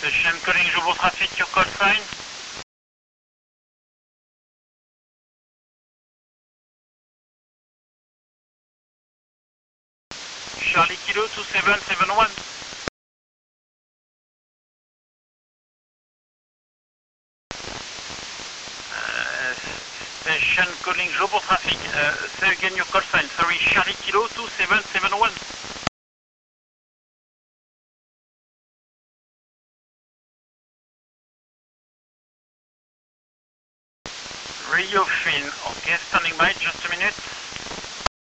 Station calling Jobo Traffic, your call sign. Charlie Kilo 2771. Station calling Jobo Traffic. Say again your call sign. Sorry, Charlie Kilo 2771. Radio Fin. Okay, standing by, just a minute.